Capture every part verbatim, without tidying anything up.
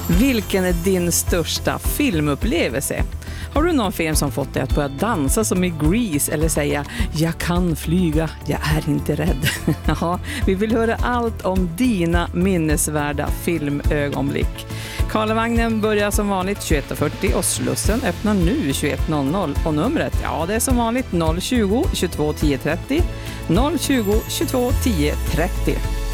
Vilken är din största filmupplevelse? Har du någon film som fått dig att börja dansa som i Grease eller säga jag kan flyga, jag är inte rädd? Ja, vi vill höra allt om dina minnesvärda filmögonblick. Karlavagnen börjar som vanligt tjugoett fyrtio och Slussen öppnar nu tjugoett och numret, ja det är som vanligt noll tjugo, tjugotvå, tio trettio, noll tjugo, tjugotvå, tio trettio.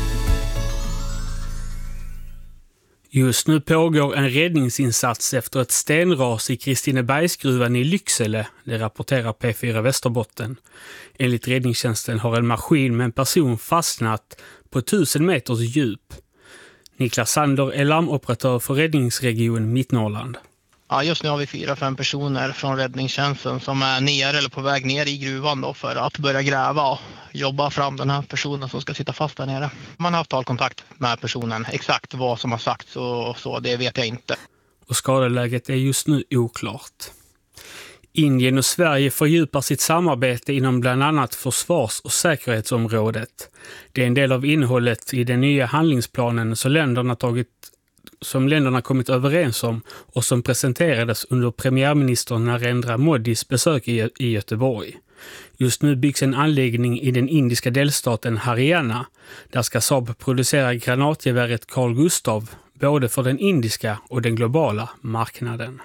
Just nu pågår en räddningsinsats efter ett stenras i Kristinebergsgruvan i Lycksele, det rapporterar P fyra Västerbotten. Enligt räddningstjänsten har en maskin med en person fastnat på tusen meters djup. Niklas Sander är larmoperatör för räddningsregion Mittnorrland. Ja, just nu har vi fyra, fem personer från räddningstjänsten som är ner eller på väg ner i gruvan då för att börja gräva och jobba fram den här personen som ska sitta fast där nere. Man har haft talkontakt med personen. Exakt vad som har sagts och så, det vet jag inte. Och skadeläget är just nu oklart. Indien och Sverige fördjupar sitt samarbete inom bland annat försvars- och säkerhetsområdet. Det är en del av innehållet i den nya handlingsplanen som länderna tagit som länderna kommit överens om och som presenterades under premiärminister Narendra Modis besök i, i Göteborg. Just nu byggs en anläggning i den indiska delstaten Haryana. Där ska Saab producera granatgeväret Carl Gustaf både för den indiska och den globala marknaden.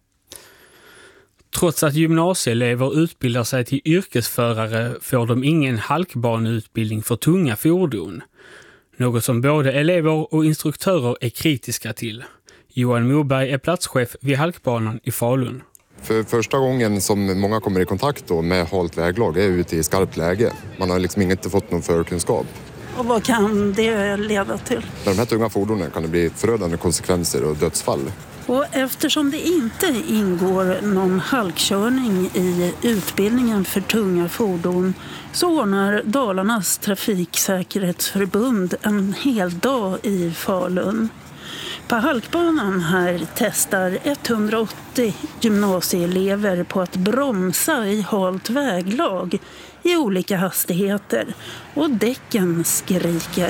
Trots att gymnasieelever utbildar sig till yrkesförare får de ingen halkbaneutbildning för tunga fordon. Något som både elever och instruktörer är kritiska till. Johan Moberg är platschef vid halkbanan i Falun. För första gången som många kommer i kontakt då med halt väglag är ute i skarpt läge. Man har liksom inte fått någon förkunskap. Och vad kan det leda till? Med de här tunga fordonen kan det bli förödande konsekvenser och dödsfall. Och eftersom det inte ingår någon halkkörning i utbildningen för tunga fordon så ordnar Dalarnas trafiksäkerhetsförbund en hel dag i Falun. På halkbanan här testar etthundraåttio gymnasieelever på att bromsa i halt väglag i olika hastigheter och däcken skriker.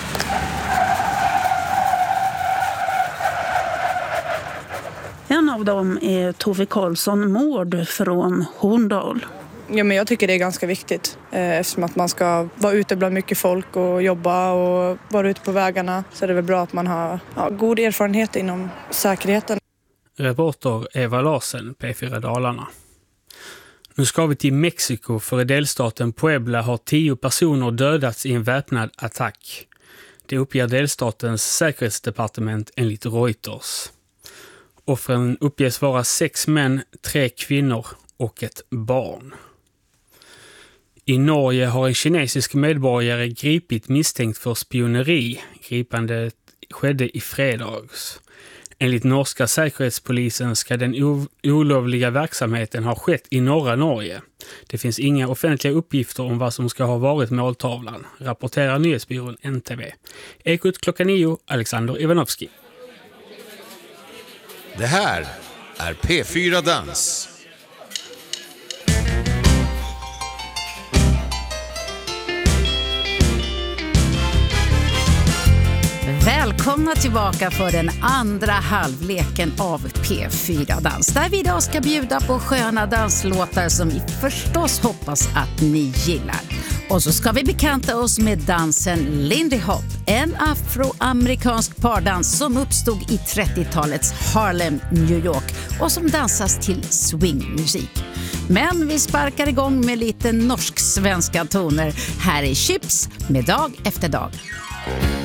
En av dem är Tove Karlsson Mård från Horndal. Ja, men jag tycker det är ganska viktigt eh, eftersom att man ska vara ute bland mycket folk och jobba och vara ute på vägarna. Så är det väl bra att man har ja, god erfarenhet inom säkerheten. Reporter Eva Larsen, P fyra Dalarna. Nu ska vi till Mexiko för i delstaten Puebla har tio personer dödats i en väpnad attack. Det uppger delstatens säkerhetsdepartement enligt Reuters. Offren uppges vara sex män, tre kvinnor och ett barn. I Norge har en kinesisk medborgare gripit misstänkt för spioneri. Gripandet skedde i fredags. Enligt norska säkerhetspolisen ska den o- olovliga verksamheten ha skett i norra Norge. Det finns inga offentliga uppgifter om vad som ska ha varit måltavlan, rapporterar nyhetsbyrån N T V. Ekot klockan nio, Alexander Ivanovski. Det här är P fyra Dans. Välkomna tillbaka för den andra halvleken av P fyra Dans. Där vi idag ska bjuda på sköna danslåtar som vi förstås hoppas att ni gillar. Och så ska vi bekanta oss med dansen Lindy Hop, en afroamerikansk pardans som uppstod i trettiotalets Harlem, New York och som dansas till swingmusik. Men vi sparkar igång med lite norsk-svenska toner. Här är Chips med Dag efter dag.